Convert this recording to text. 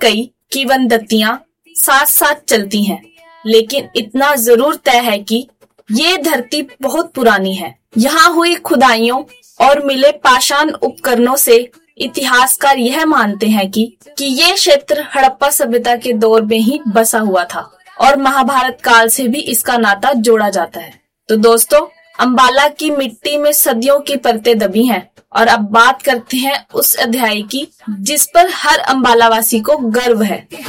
कई किंवदंतियां साथ साथ चलती हैं, लेकिन इतना जरूर तय है कि ये धरती बहुत पुरानी है। यहाँ हुई खुदाइयों और मिले पाषाण उपकरणों से इतिहासकार यह मानते हैं कि ये क्षेत्र हड़प्पा सभ्यता के दौर में ही बसा हुआ था और महाभारत काल से भी इसका नाता जोड़ा जाता है। तो दोस्तों, अंबाला की मिट्टी में सदियों की परतें दबी हैं और अब बात करते हैं उस अध्याय की जिस पर हर अंबालावासी को गर्व है।